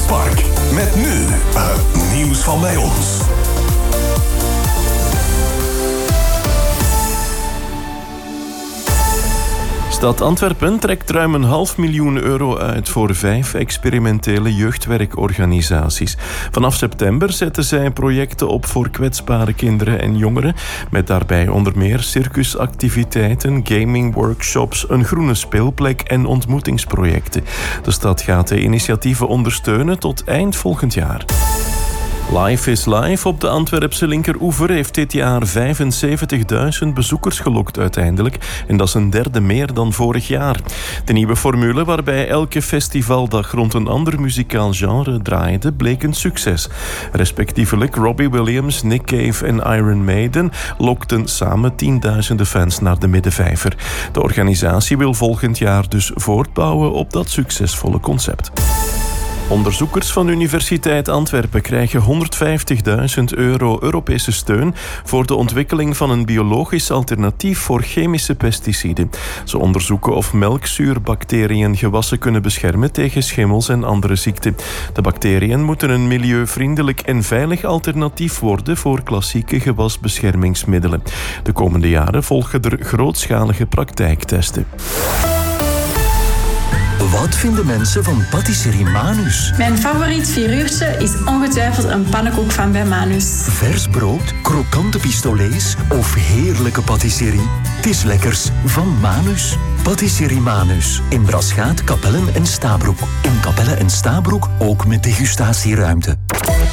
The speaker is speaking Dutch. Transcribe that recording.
Spark. Met nu het nieuws van bij ons. Stad Antwerpen trekt ruim €500.000 uit voor 5 experimentele jeugdwerkorganisaties. Vanaf september zetten zij projecten op voor kwetsbare kinderen en jongeren, met daarbij onder meer circusactiviteiten, gamingworkshops, een groene speelplek en ontmoetingsprojecten. De stad gaat de initiatieven ondersteunen tot eind volgend jaar. Life is Life op de Antwerpse linkeroever heeft dit jaar 75.000 bezoekers gelokt uiteindelijk. En dat is een derde meer dan vorig jaar. De nieuwe formule waarbij elke festivaldag rond een ander muzikaal genre draaide, bleek een succes. Respectievelijk Robbie Williams, Nick Cave en Iron Maiden lokten samen tienduizenden fans naar de Middenvijver. De organisatie wil volgend jaar dus voortbouwen op dat succesvolle concept. Onderzoekers van de Universiteit Antwerpen krijgen €150.000 Europese steun voor de ontwikkeling van een biologisch alternatief voor chemische pesticiden. Ze onderzoeken of melkzuurbacteriën gewassen kunnen beschermen tegen schimmels en andere ziekten. De bacteriën moeten een milieuvriendelijk en veilig alternatief worden voor klassieke gewasbeschermingsmiddelen. De komende jaren volgen er grootschalige praktijktesten. Wat vinden mensen van patisserie Manus? Mijn favoriet 4 uurtje is ongetwijfeld een pannenkoek van bij Manus. Vers brood, krokante pistolets of heerlijke patisserie? Het is lekkers van Manus. Patisserie Manus. In Braschaat, Kapellen en Stabroek. In Kapellen en Stabroek ook met degustatieruimte.